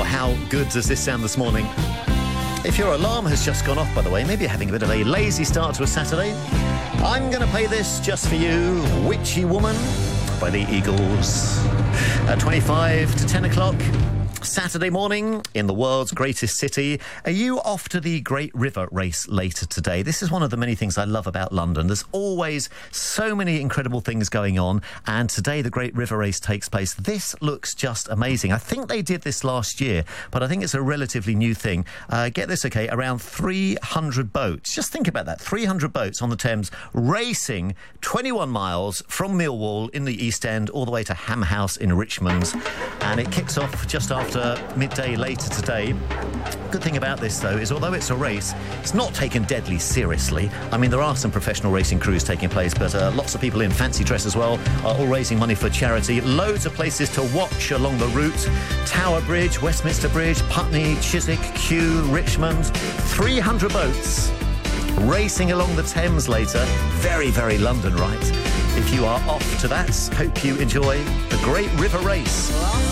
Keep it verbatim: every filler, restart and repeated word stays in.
how good does this sound this morning? If your alarm has just gone off, by the way, maybe you're having a bit of a lazy start to a Saturday, I'm going to play this just for you. Witchy Woman by the Eagles. At twenty-five to ten o'clock, Saturday morning in the world's greatest city. Are you off to the Great River Race later today? This is one of the many things I love about London. There's always so many incredible things going on, and today the Great River Race takes place. This looks just amazing. I think they did this last year, but I think it's a relatively new thing. Uh, get this, okay, around three hundred boats. Just think about that, three hundred boats on the Thames racing twenty-one miles from Millwall in the East End all the way to Ham House in Richmond, and it kicks off just after midday later today. Good thing about this, though, is although it's a race, it's not taken deadly seriously. I mean, there are some professional racing crews taking place, but uh, lots of people in fancy dress as well are all raising money for charity. Loads of places to watch along the route. Tower Bridge, Westminster Bridge, Putney, Chiswick, Kew, Richmond. three hundred boats racing along the Thames later. Very, very London, right? If you are off to that, hope you enjoy the Great River Race.